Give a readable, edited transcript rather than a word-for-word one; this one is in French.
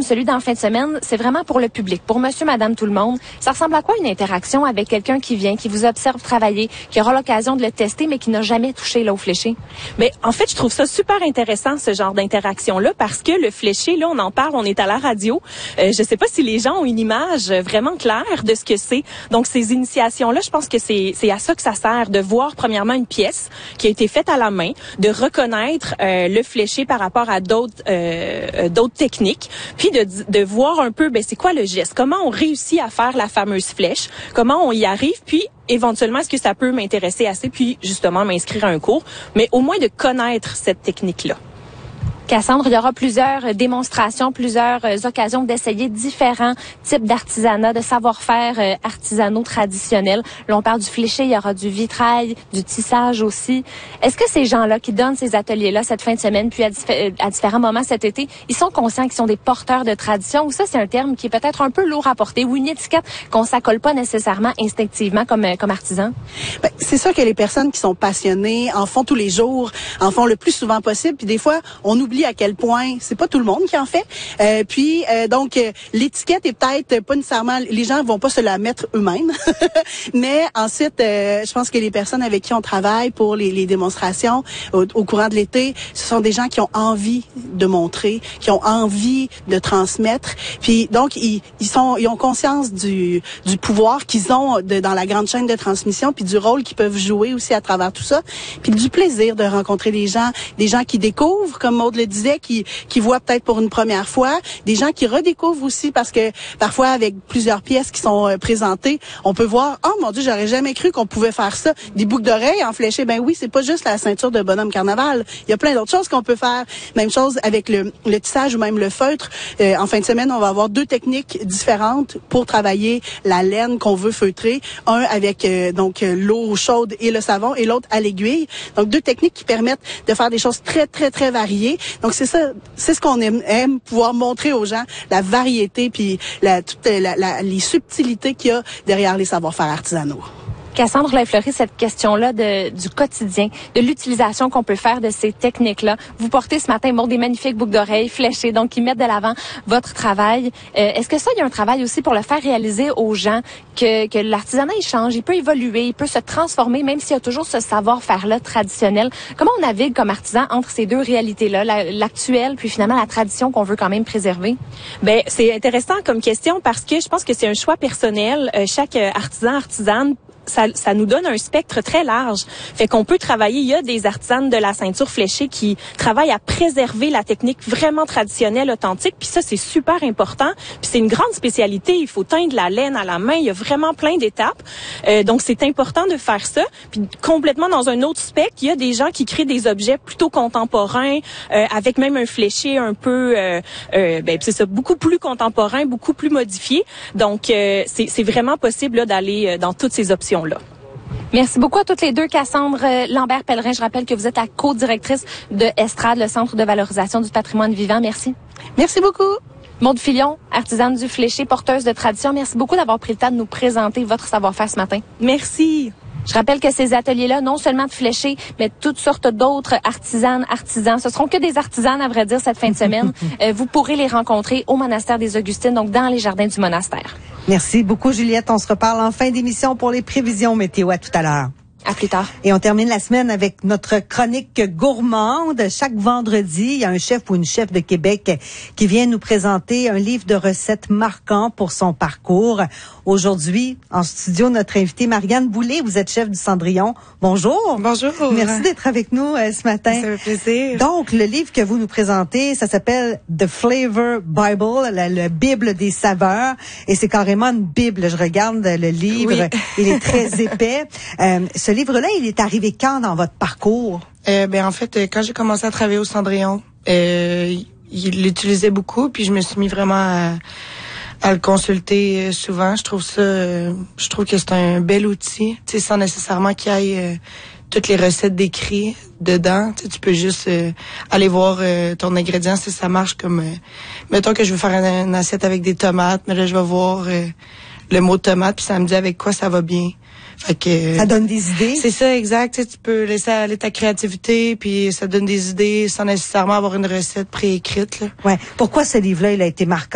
celui d'en fin de semaine, c'est vraiment pour le public, pour monsieur, madame, tout le monde. Ça ressemble à quoi une interaction avec quelqu'un qui vient, qui vous observe travailler, qui aura l'occasion de le tester, mais qui n'a jamais touché là, au fléché? Mais en fait, je trouve ça super intéressant, ce genre d'interaction-là, parce que le fléché, là, on en parle, on est à la radio. Je sais pas si les gens ont une image vraiment claire de ce que c'est. Donc, ces initiations-là, je pense que c'est à ça que ça sert, de voir premièrement une pièce qui a été faite à la main, de reconnaître le fléché par rapport à d'autres techniques, puis de voir un peu, c'est quoi le geste, comment on réussit à faire la fameuse flèche, comment on y arrive, puis éventuellement, est-ce que ça peut m'intéresser assez, puis justement m'inscrire à un cours, mais au moins de connaître cette technique-là. Cassandre, il y aura plusieurs démonstrations, plusieurs occasions d'essayer différents types d'artisanat, de savoir-faire artisanaux traditionnels. Là, on parle du fléché, il y aura du vitrail, du tissage aussi. Est-ce que ces gens-là qui donnent ces ateliers-là cette fin de semaine, puis à différents moments cet été, ils sont conscients qu'ils sont des porteurs de tradition, ou ça, c'est un terme qui est peut-être un peu lourd à porter, ou une étiquette qu'on s'accole pas nécessairement instinctivement comme artisan? C'est sûr que les personnes qui sont passionnées en font tous les jours, en font le plus souvent possible, puis des fois, on oublie à quel point c'est pas tout le monde qui en fait. Donc l'étiquette est peut-être pas nécessairement, les gens vont pas se la mettre eux-mêmes. Mais ensuite, je pense que les personnes avec qui on travaille pour les démonstrations au courant de l'été, ce sont des gens qui ont envie de montrer, qui ont envie de transmettre. Puis donc ils ont conscience du pouvoir qu'ils ont dans la grande chaîne de transmission, puis du rôle qu'ils peuvent jouer aussi à travers tout ça, puis du plaisir de rencontrer des gens qui découvrent, comme Maud le disait, qui voient peut-être pour une première fois, des gens qui redécouvrent aussi, parce que parfois avec plusieurs pièces qui sont présentées, on peut voir, oh mon Dieu, j'aurais jamais cru qu'on pouvait faire ça, des boucles d'oreilles en fléché. Ben oui, c'est pas juste la ceinture de bonhomme carnaval, il y a plein d'autres choses qu'on peut faire. Même chose avec le tissage ou même le feutre. En fin de semaine, on va avoir 2 techniques différentes pour travailler la laine qu'on veut feutrer, un avec l'eau chaude et le savon, et l'autre à l'aiguille. Donc 2 techniques qui permettent de faire des choses très très très variées. Donc c'est ça, c'est ce qu'on aime pouvoir montrer aux gens, la variété puis les subtilités qu'il y a derrière les savoir-faire artisanaux. Cassandre Fleury, cette question-là du quotidien, de l'utilisation qu'on peut faire de ces techniques-là. Vous portez ce matin des magnifiques boucles d'oreilles fléchées, donc qui mettent de l'avant votre travail. Est-ce que ça, il y a un travail aussi pour le faire réaliser aux gens que l'artisanat, il change, il peut évoluer, il peut se transformer, même s'il y a toujours ce savoir-faire-là traditionnel. Comment on navigue comme artisan entre ces 2 réalités-là, l'actuelle, puis finalement la tradition qu'on veut quand même préserver? C'est intéressant comme question parce que je pense que c'est un choix personnel. Chaque artisane, ça nous donne un spectre très large. Fait qu'on peut travailler, il y a des artisanes de la ceinture fléchée qui travaillent à préserver la technique vraiment traditionnelle, authentique, puis ça, c'est super important. Puis c'est une grande spécialité, il faut teindre la laine à la main, il y a vraiment plein d'étapes. Donc c'est important de faire ça. Puis complètement dans un autre spectre, il y a des gens qui créent des objets plutôt contemporains, avec même un fléché un peu, c'est ça, beaucoup plus contemporain, beaucoup plus modifié. Donc c'est vraiment possible là, d'aller dans toutes ces options. Merci beaucoup à toutes les 2. Cassandre Lambert-Pellerin, je rappelle que vous êtes la co-directrice de Estrade, le Centre de valorisation du patrimoine vivant. Merci. Merci beaucoup. Maude Filion, artisane du fléché, porteuse de tradition. Merci beaucoup d'avoir pris le temps de nous présenter votre savoir-faire ce matin. Merci. Je rappelle que ces ateliers-là, non seulement de fléchés, mais toutes sortes d'autres artisans. Ce seront que des artisanes, à vrai dire, cette fin de semaine. Vous pourrez les rencontrer au monastère des Augustines, donc dans les jardins du monastère. Merci beaucoup, Juliette. On se reparle en fin d'émission pour les prévisions météo. À tout à l'heure. À plus tard. Et on termine la semaine avec notre chronique gourmande. Chaque vendredi, il y a un chef ou une chef de Québec qui vient nous présenter un livre de recettes marquant pour son parcours. Aujourd'hui, en studio, notre invitée Marianne Boulay. Vous êtes chef du Cendrillon. Bonjour. Bonjour. Merci d'être avec nous ce matin. Ça fait plaisir. Donc, le livre que vous nous présentez, ça s'appelle The Flavor Bible, la Bible des saveurs. Et c'est carrément une Bible. Je regarde le livre. Oui. Il est très épais. Ce livre-là, il est arrivé quand dans votre parcours? En fait, quand j'ai commencé à travailler au Cendrillon, il l'utilisait beaucoup, puis je me suis mis vraiment à le consulter souvent. Je trouve que c'est un bel outil, tu sais, sans nécessairement qu'il y ait toutes les recettes décrites dedans. Tu sais, tu peux juste aller voir ton ingrédient si ça marche comme... mettons que je veux faire une assiette avec des tomates, mais là, je vais voir le mot tomate, puis ça me dit avec quoi ça va bien. Fait que, ça donne des idées. C'est ça, exact. Tu sais, tu peux laisser aller ta créativité, puis ça donne des idées sans nécessairement avoir une recette préécrite. Là. Ouais. Pourquoi ce livre-là, il a été marquant?